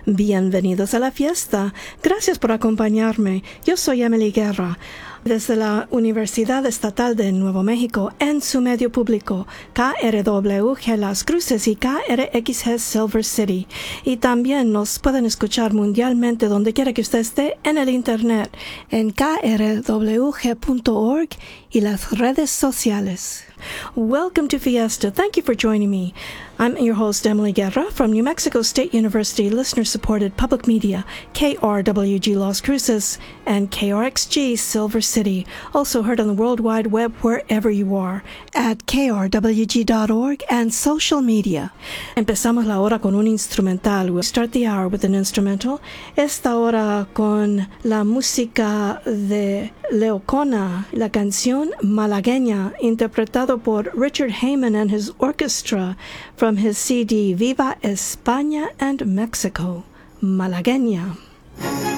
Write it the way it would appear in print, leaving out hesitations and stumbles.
Bienvenidos a la fiesta. Gracias por acompañarme. Yo soy Emily Guerra, desde la Universidad Estatal de Nuevo México, en su medio público, KRWG Las Cruces y KRXG Silver City. Y también nos pueden escuchar mundialmente donde quiera que usted esté en el Internet, en krwg.org y las redes sociales. Welcome to Fiesta. Thank you for joining me. I'm your host, Emily Guerra, from New Mexico State University listener-supported public media, KRWG Las Cruces and KRXG Silver City, also heard on the World Wide Web wherever you are, at krwg.org and social media. Empezamos la hora con un instrumental. We'll start the hour with an instrumental. Esta hora con la música de Leocona, la canción Malagueña, interpretado por Richard Heyman and his orchestra from his CD Viva España and Mexico, Malagueña.